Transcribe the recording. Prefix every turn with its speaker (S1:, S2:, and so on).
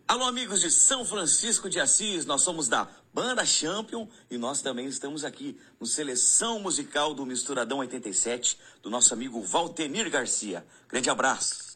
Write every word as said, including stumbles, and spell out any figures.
S1: Alô, amigos de São Francisco de Assis, nós somos da Banda Champion e nós também estamos aqui no Seleção Musical do Misturadão oitenta e sete, do nosso amigo Valtenir Garcia. Grande abraço.